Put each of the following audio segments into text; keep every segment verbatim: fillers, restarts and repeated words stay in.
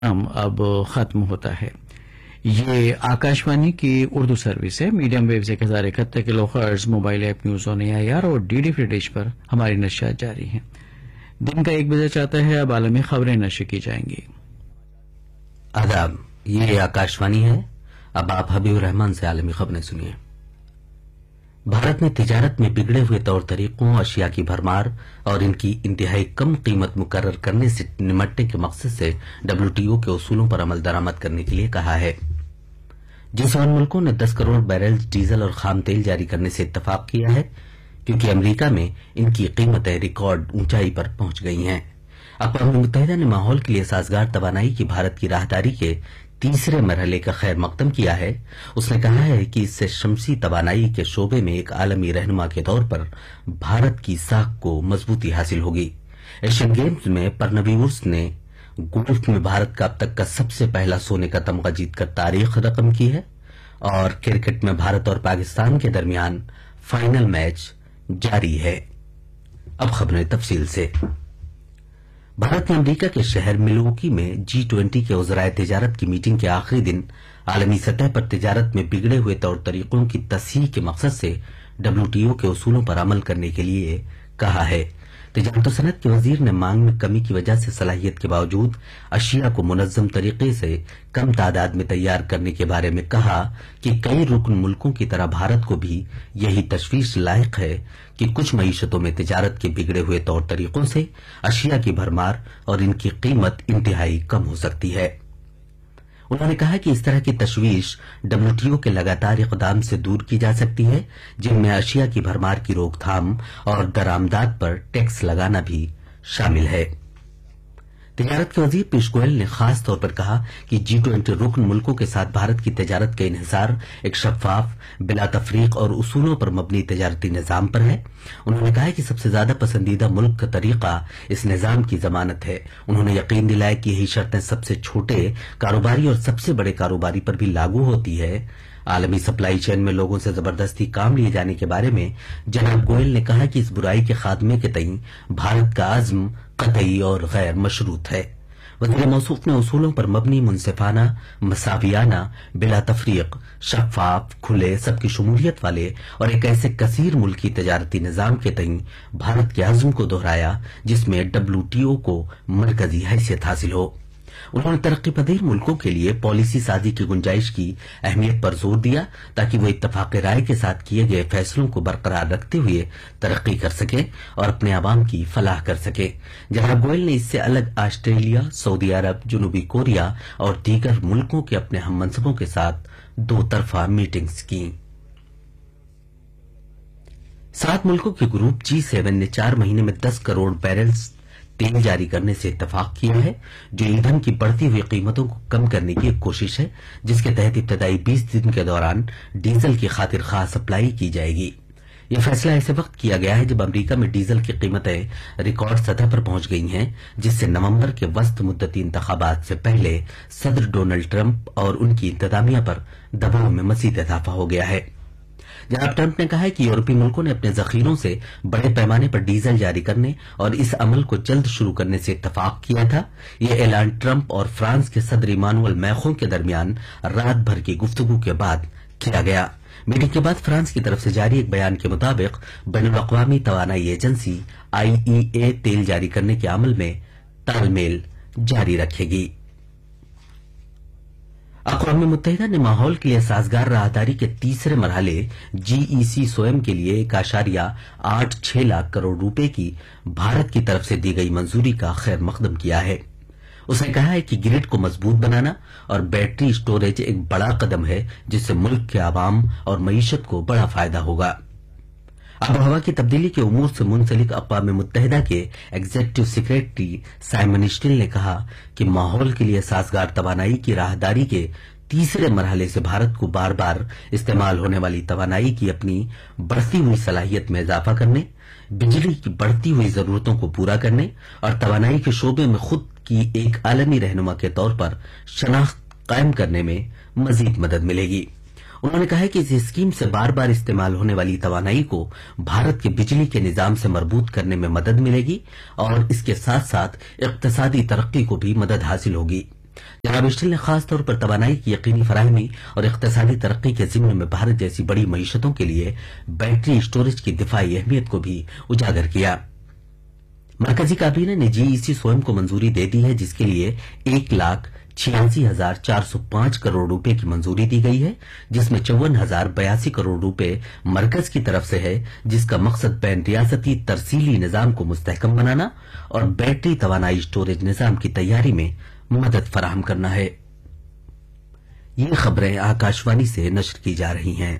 ہم اب ختم ہوتا ہے۔ یہ آکاشوانی کی اردو سروس ہے۔ میڈیم ویوز ایک ہزار اکہتر کلو hertz, mobile app news on a I R اور ڈی ڈی فری ڈش پر ہماری نشریات جاری ہیں۔ دن کا ایک بجے چاہتا ہے، اب عالمی خبریں نشر کی جائیں گی۔ آداب، یہ آکاشوانی ہے۔ اب آپ حبیب الرحمان سے عالمی خبریں سنیے۔ بھارت میں تجارت میں بگڑے ہوئے طور طریقوں، اشیاء کی بھرمار اور ان کی انتہائی کم قیمت مقرر کرنے سے نمٹنے کے مقصد سے ڈبلیو ٹی او کے اصولوں پر عمل درآمد کرنے کے لیے کہا ہے۔ جی سیون ملکوں نے دس کروڑ بیرل ڈیزل اور خام تیل جاری کرنے سے اتفاق کیا ہے، کیونکہ امریکہ میں ان کی قیمتیں ریکارڈ اونچائی پر پہنچ گئی ہیں۔ اقوام متحدہ نے ماحول کے لیے سازگار توانائی کی بھارت کی راہداری کے تیسرے مرحلے کا خیر مقدم کیا ہے۔ اس نے کہا ہے کہ اس سے شمسی توانائی کے شعبے میں ایک عالمی رہنما کے طور پر بھارت کی ساکھ کو مضبوطی حاصل ہوگی۔ ایشین گیمز میں پرنوی ارس نے گولف میں بھارت کا اب تک کا سب سے پہلا سونے کا تمغہ جیت کر تاریخ رقم کی ہے، اور کرکٹ میں بھارت اور پاکستان کے درمیان فائنل میچ جاری ہے۔ اب خبریں تفصیل سے۔ بھارت نے امریکہ کے شہر ملوکی میں جی ٹوئنٹی کے وزرائے تجارت کی میٹنگ کے آخری دن عالمی سطح پر تجارت میں بگڑے ہوئے طور طریقوں کی تصحیح کے مقصد سے ڈبلیو ٹی او کے اصولوں پر عمل کرنے کے لیے کہا ہے۔ تجارت و صنعت کے وزیر نے مانگ میں کمی کی وجہ سے صلاحیت کے باوجود اشیاء کو منظم طریقے سے کم تعداد میں تیار کرنے کے بارے میں کہا کہ کئی رکن ملکوں کی طرح بھارت کو بھی یہی تشویش لاحق ہے کہ کچھ معیشتوں میں تجارت کے بگڑے ہوئے طور طریقوں سے اشیاء کی بھرمار اور ان کی قیمت انتہائی کم ہو سکتی ہے۔ انہوں نے کہا کہ اس طرح کی تشویش ڈبلیو ٹی او کے لگاتار اقدام سے دور کی جا سکتی ہے، جن میں اشیاء کی بھرمار کی روک تھام اور درآمدات پر ٹیکس لگانا بھی شامل ہے۔ تجارت کے وزیر پیوش گوئل نے خاص طور پر کہا کہ جی ٹوئنٹی رکن ملکوں کے ساتھ بھارت کی تجارت کا انحصار ایک شفاف، بلا تفریق اور اصولوں پر مبنی تجارتی نظام پر ہے۔ انہوں نے کہا کہ سب سے زیادہ پسندیدہ ملک کا طریقہ اس نظام کی ضمانت ہے۔ انہوں نے یقین دلایا کہ یہی شرطیں سب سے چھوٹے کاروباری اور سب سے بڑے کاروباری پر بھی لاگو ہوتی ہے۔ عالمی سپلائی چین میں لوگوں سے زبردستی کام لیے جانے کے بارے میں جناب گوئل نے کہا کہ اس برائی کے خاتمے کے تئیں بھارت کا عزم قطعی اور غیر مشروط ہے۔ وزیر موصوف نے اصولوں پر مبنی، منصفانہ، مساویانہ، بلا تفریق، شفاف، کھلے، سب کی شمولیت والے اور ایک ایسے کثیر ملکی تجارتی نظام کے تئیں بھارت کے عزم کو دہرایا جس میں ڈبلیو ٹی او کو مرکزی حیثیت حاصل ہو۔ انہوں نے ترقی پذیر ملکوں کے لیے پالیسی سازی کی گنجائش کی اہمیت پر زور دیا تاکہ وہ اتفاق رائے کے ساتھ کیے گئے فیصلوں کو برقرار رکھتے ہوئے ترقی کر سکے اور اپنے عوام کی فلاح کر سکے۔ جناب گوئل نے اس سے الگ آسٹریلیا، سعودی عرب، جنوبی کوریا اور دیگر ملکوں کے اپنے ہم منصبوں کے ساتھ دو طرفہ میٹنگز کی۔ سات ملکوں کے گروپ جی سیون نے چار مہینے میں دس کروڑ بیرلز تیل جاری کرنے سے اتفاق کیا ہے، جو ایندھن کی بڑھتی ہوئی قیمتوں کو کم کرنے کی ایک کوشش ہے، جس کے تحت ابتدائی بیس دن کے دوران ڈیزل کی خاطر خواہ سپلائی کی جائے گی۔ یہ فیصلہ ایسے وقت کیا گیا ہے جب امریکہ میں ڈیزل کی قیمتیں ریکارڈ سطح پر پہنچ گئی ہیں، جس سے نومبر کے وسط مدتی انتخابات سے پہلے صدر ڈونلڈ ٹرمپ اور ان کی انتظامیہ پر دباؤ میں مزید اضافہ ہو گیا ہے۔ جناب ٹرمپ نے کہا ہے کہ یورپی ملکوں نے اپنے ذخیروں سے بڑے پیمانے پر ڈیزل جاری کرنے اور اس عمل کو جلد شروع کرنے سے اتفاق کیا تھا۔ یہ اعلان ٹرمپ اور فرانس کے صدر ایمانوئل میخوں کے درمیان رات بھر کی گفتگو کے بعد کیا گیا۔ میٹنگ کے بعد فرانس کی طرف سے جاری ایک بیان کے مطابق بین الاقوامی توانائی ایجنسی آئی ای اے تیل جاری کرنے کے عمل میں تال میل جاری رکھے گی۔ اقوام متحدہ نے ماحول کے لیے سازگار راہداری کے تیسرے مرحلے جی ای سی سوئم کے لیے ایک اشاریہ آٹھ چھ لاکھ کروڑ روپے کی بھارت کی طرف سے دی گئی منظوری کا خیر مقدم کیا ہے۔ اس نے کہا ہے کہ گرڈ کو مضبوط بنانا اور بیٹری اسٹوریج ایک بڑا قدم ہے جس سے ملک کے عوام اور معیشت کو بڑا فائدہ ہوگا۔ آب و ہوا کی تبدیلی کے امور سے منسلک اقوام متحدہ کے ایگزیکٹو سیکریٹری سائمن اسٹیل نے کہا کہ ماحول کے لیے سازگار توانائی کی راہداری کے تیسرے مرحلے سے بھارت کو بار بار استعمال ہونے والی توانائی کی اپنی بڑھتی ہوئی صلاحیت میں اضافہ کرنے، بجلی کی بڑھتی ہوئی ضرورتوں کو پورا کرنے اور توانائی کے شعبے میں خود کی ایک عالمی رہنما کے طور پر شناخت قائم کرنے میں مزید مدد ملے گی۔ انہوں نے کہا کہ اس اسکیم سے بار بار استعمال ہونے والی توانائی کو بھارت کے بجلی کے نظام سے مربوط کرنے میں مدد ملے گی اور اس کے ساتھ ساتھ اقتصادی ترقی کو بھی مدد حاصل ہوگی۔ जनाब स्टिल ने खास तौर पर तवानाई की यकीनी फराहमी और इक्तिसादी तरक्की के जिम्मे में भारत जैसी बड़ी मईशतों के लिए बैटरी स्टोरेज की दिफाई अहमियत को भी उजागर किया। मरकजी काबीना ने जीईसी स्वयं को मंजूरी दे दी है, जिसके लिए एक लाख छियासी हजार चार सौ पांच करोड़ रुपए की मंजूरी दी गई है, जिसमें चौवन हजार बयासी करोड़ रुपए मरकज की तरफ से है, जिसका मकसद बैन रियासती तरसीली निजाम को मुस्तहकम बनाना और बैटरी तवानाई स्टोरेज निजाम की तैयारी में मदद फराहम करना है। ये खबरें आकाशवाणी से नश्र की जा रही हैं।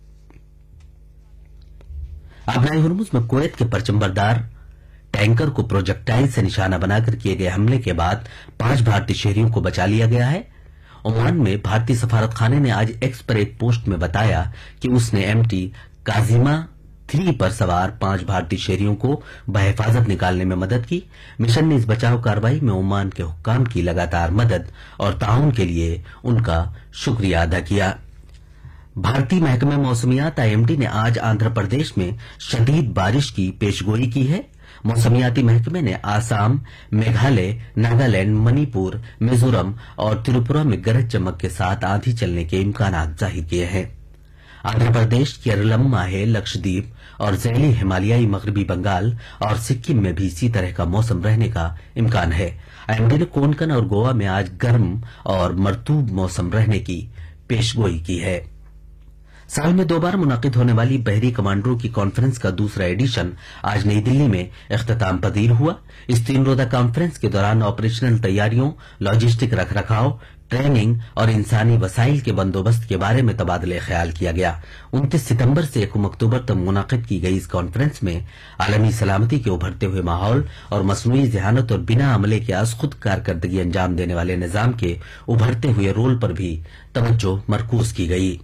आबनाए हुर्मुज में कुवैत के परचमबरदार टैंकर को प्रोजेक्टाइल से निशाना बनाकर किए गए हमले के बाद पांच भारतीय शहरियों को बचा लिया गया है। ओमान में भारतीय सफारत खाने ने आज एक्स पर एक पोस्ट में बताया कि उसने एमटी काजिमा थ्री पर सवार पांच भारतीय शहरियों को बहिफाजत निकालने में मदद की। मिशन ने इस बचाव कार्रवाई में ओमान के हुक्काम की लगातार मदद और ताउन के लिए उनका शुक्रिया अदा किया। भारतीय महकमे मौसमियात आईएमडी ने आज आंध्र प्रदेश में शदीद बारिश की पेशगोई की है। मौसमियाती महकमे ने आसाम, मेघालय, नागालैंड, मणिपुर, मिजोरम और त्रिपुरा में गरज चमक के साथ आंधी चलने के इम्कानात जाहिर किए हैं। आंध्र प्रदेश, केरलम, माहे, लक्षद्वीप और जैली हिमालयाई मगरबी बंगाल और सिक्किम में भी इसी तरह का मौसम रहने का इम्कान है। आईएमडी ने कोंकण और गोवा में आज गर्म और मरतूब मौसम रहने की पेशगोई की है। साल में दो बार मुनाकिद होने वाली बहरी कमांडरों की कॉन्फ्रेंस का दूसरा एडिशन आज नई दिल्ली में इख्तिताम पजीर हुआ। इस तीन रोजा कॉन्फ्रेंस के दौरान ऑपरेशनल तैयारियों, लॉजिस्टिक रखरखाव, ट्रेनिंग और इंसानी वसाइल के बंदोबस्त के बारे में तबादले ख्याल किया गया। उनतीस सितंबर से एक अक्टूबर तक मुनाकिद की गई इस कॉन्फ्रेंस में आलमी सलामती के उभरते हुए माहौल और मसनूई जहानत और बिना अमले के आज खुद कारकर्दगी अंजाम देने वाले निजाम के उभरते हुए रोल पर भी तवज्जो मरकूज की गई।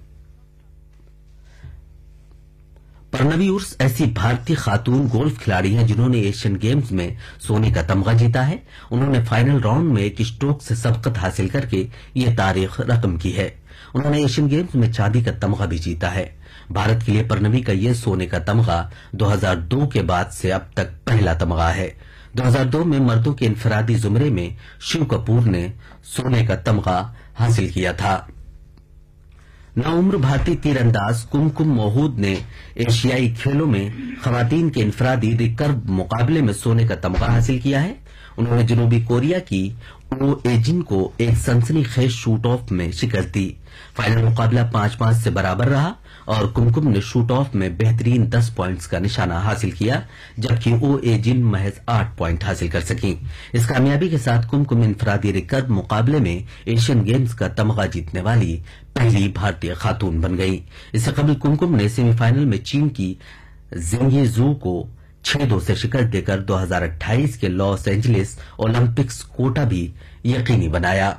परनवी उर्स ऐसी भारतीय खातून गोल्फ खिलाड़ी हैं जिन्होंने एशियन गेम्स में सोने का तमगा जीता है। उन्होंने फाइनल राउंड में एक स्ट्रोक से सबकत हासिल करके ये तारीख रकम की है। उन्होंने एशियन गेम्स में चांदी का तमगा भी जीता है। भारत के लिए परनवी का ये सोने का तमगा दो हज़ार दो के बाद से अब तक पहला तमगा है। दो हज़ार दो में मर्दों के इनफरादी जुमरे में शिव कपूर ने सोने का तमगा हासिल किया था। नाउम्र भारतीय तीरंदाज कुमकुम मोहूद ने एशियाई खेलों में खवातीन के इनफरादी रिकर्व मुकाबले में सोने का तमगा हासिल किया है। उन्होंने जनूबी कोरिया की ओ एजिन को एक सनसनीखेज शूट ऑफ में शिकस्त दी। फाइनल मुकाबला पांच पांच से बराबर रहा और कुमकुम ने शूट ऑफ में बेहतरीन दस पॉइंट्स का निशाना हासिल किया, जबकि ओ एजिन महज आठ पॉइंट हासिल कर सकी। इस कामयाबी के साथ कुमकुम इनफरादी रिकर्व मुकाबले में एशियन गेम्स का तमगा जीतने वाली पहली भारतीय खातून बन गई। इससे कबल कुमकुम ने सेमीफाइनल में चीन की जिंगी जू को छह दो से शिकस्त देकर दो हज़ार अट्ठाईस के लॉस एंजलिस ओलंपिक्स कोटा भी यकीनी बनाया।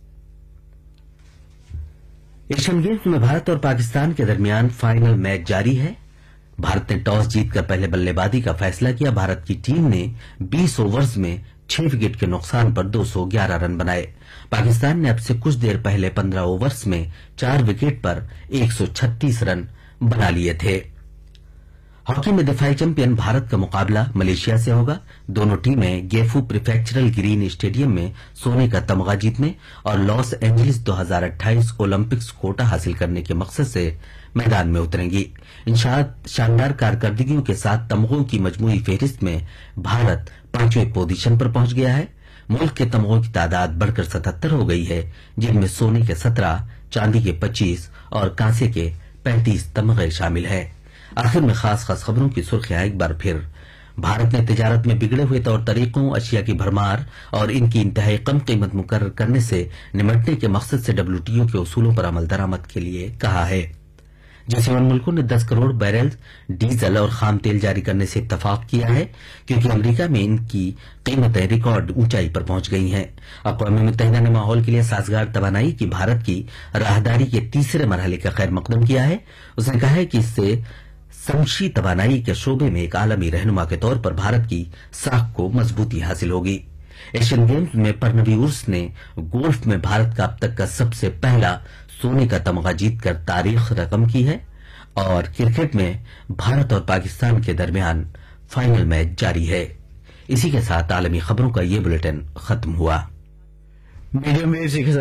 एशियन गेम्स में भारत और पाकिस्तान के दरमियान फाइनल मैच जारी है। भारत ने टॉस जीतकर पहले बल्लेबाजी का फैसला किया। भारत की टीम ने बीस ओवर्स में छह विकेट के नुकसान पर दो सौ ग्यारह रन बनाए। पाकिस्तान ने अब से कुछ देर पहले पंद्रह ओवर्स में चार विकेट पर एक सौ छत्तीस रन बना लिए थे। हॉकी में दिफाई चैंपियन भारत का मुकाबला मलेशिया से होगा। दोनों टीमें गेफू प्रीफेक्चरल ग्रीन स्टेडियम में सोने का तमगा जीतने और लॉस एंजलिस दो हज़ार अट्ठाईस ओलंपिक्स कोटा हासिल करने के मकसद से मैदान में उतरेंगी। इन शानदार कारकर्दगियों के साथ तमगों की मजमूई फेहरिस्त में भारत पांचवें पोजीशन पर पहुंच गया है। मुल्क के तमगों की तादाद बढ़कर सतहत्तर हो गई है, जिनमें सोने के सत्रह, चांदी के पच्चीस और कांसे के पैंतीस तमगे शामिल हैं। आखिर में खास खास खबरों की सुर्खियां एक बार फिर। भारत ने तिजारत में बिगड़े हुए तौर तरीकों, अशिया की भरमार और इनकी इंतहाई कम कीमत मुकर्रर करने से निमटने के मकसद से डब्ल्यूटीओ के उसूलों पर अमल दरामद के लिए कहा है। जी सेवन मुल्कों ने दस करोड़ बैरल डीजल और खाम तेल जारी करने से इत्तफाक किया है, क्योंकि अमेरिका में इनकी कीमतें रिकॉर्ड ऊंचाई पर पहुंच गई हैं। अक़वाम मुत्तहिदा ने माहौल के लिए साजगार तवानाई की भारत की राहदारी के तीसरे मरहले का खैर मकदम किया है। उसने कहा है कि इससे समशी तवानाई के शोबे में एक आलमी रहनुमा के तौर पर भारत की साख को मजबूती हासिल होगी। एशियन गेम्स में परनवी उर्स ने गोल्फ में भारत का अब तक का सबसे पहला सोने का तमगा जीतकर तारीख रकम की है और क्रिकेट में भारत और पाकिस्तान के दरमियान फाइनल मैच जारी है। इसी के साथ आलमी खबरों का ये बुलेटिन खत्म हुआ। Medium wave